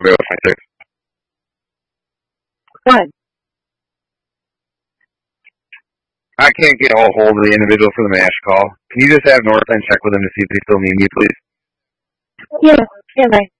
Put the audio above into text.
What? I can't get a hold of the individual for the MASH call. Can you just have Northland check with him to see if they still need me, please? Yeah, bye.